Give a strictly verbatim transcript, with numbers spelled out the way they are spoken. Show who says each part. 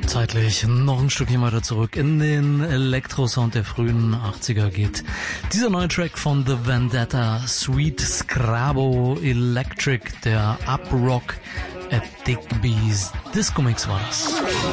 Speaker 1: Zeitlich noch ein Stückchen weiter zurück in den Elektrosound der frühen achtziger geht dieser neue Track von The Vendetta, Sweet Scrabo Electric, der Uprock at Digby's Disco Mix war das.